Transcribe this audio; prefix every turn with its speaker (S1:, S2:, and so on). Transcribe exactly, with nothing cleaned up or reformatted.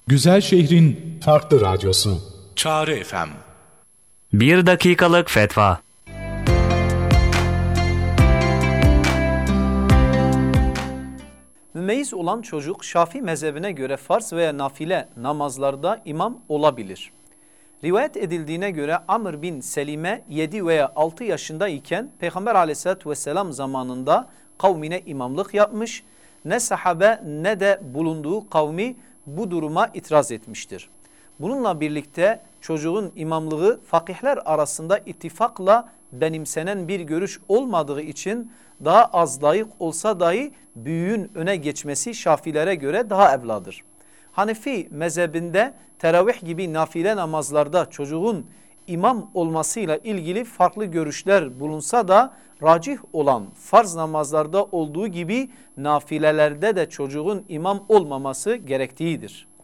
S1: Güzel şehrin farklı radyosu.
S2: Çağrı F M.
S3: Bir dakikalık fetva.
S4: Mümeyyiz olan çocuk Şafii mezhebine göre farz veya nafile namazlarda imam olabilir. Rivayet edildiğine göre Amr bin Selime yedi veya altı yaşında iken Peygamber aleyhissalatü vesselam zamanında kavmine imamlık yapmış. Ne sahabe ne de bulunduğu kavmi bu duruma itiraz etmiştir. Bununla birlikte çocuğun imamlığı fakihler arasında ittifakla benimsenen bir görüş olmadığı için daha az layık olsa dahi büyüğün öne geçmesi Şafilere göre daha evladır. Hanefi mezhebinde teravih gibi nafile namazlarda çocuğun imam olmasıyla ilgili farklı görüşler bulunsa da racih olan farz namazlarda olduğu gibi nafilelerde de çocuğun imam olmaması gerektiğidir.